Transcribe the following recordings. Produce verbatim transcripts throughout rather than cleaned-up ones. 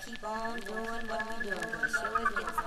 keep on doing what we do. We sure is getting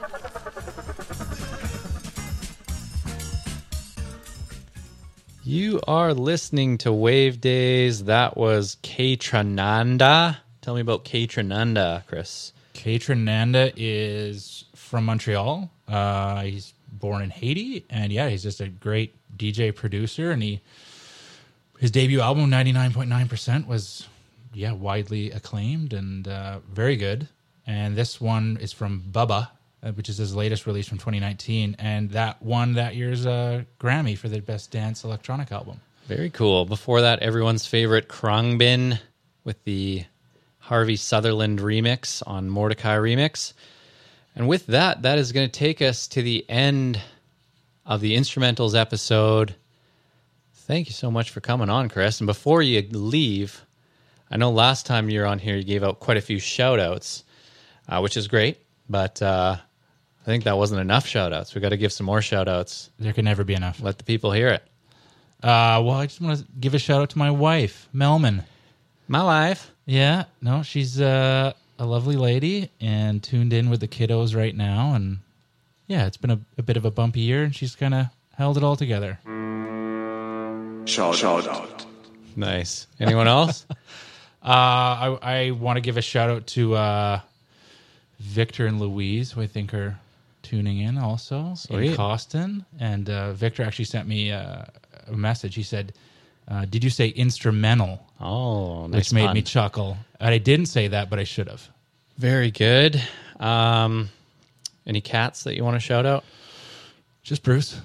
You are listening to Wave Days. That was Kaytrananda. Tell me about Kaytrananda, Chris. Kaytrananda is from Montreal. Uh, he's born in Haiti, and yeah, he's just a great D J producer. And he his debut album, ninety-nine point nine percent, was yeah widely acclaimed and uh, very good. And this one is from Bubba, uh, which is his latest release from twenty nineteen, and that won that year's uh, Grammy for the Best Dance Electronic Album. Very cool. Before that, everyone's favorite Khruangbin with the Harvey Sutherland remix on Mordecai Remix. And with that, that is going to take us to the end of the Instrumentals episode. Thank you so much for coming on, Chris. And before you leave, I know last time you were on here, you gave out quite a few shout-outs, uh, which is great, but uh, I think that wasn't enough shout-outs. We got to give some more shout-outs. There can never be enough. Let the people hear it. Uh, well, I just want to give a shout-out to my wife, Melman. My wife. Yeah, no, she's uh, a lovely lady and tuned in with the kiddos right now. And yeah, it's been a, a bit of a bumpy year, and she's kind of held it all together. Shout, shout out. Nice. Anyone else? uh, I, I want to give a shout out to uh, Victor and Louise, who I think are tuning in also. Sweet. In Costin. And uh, Victor actually sent me uh, a message. He said, uh, did you say instrumental? Oh, nice. Which made pun. me chuckle. And I didn't say that, but I should have. Very good. Um, any cats that you want to shout out? Just Bruce.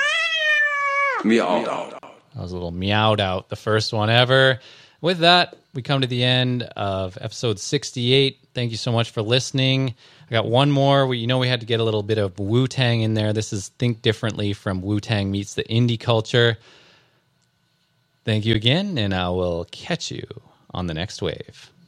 Meow out. That was a little meowed out, the first one ever. With that, we come to the end of episode sixty-eight. Thank you so much for listening. I got one more. We, you know, we had to get a little bit of Wu-Tang in there. This is Think Differently from Wu-Tang Meets the Indie Culture. Thank you again, and I will catch you on the next wave.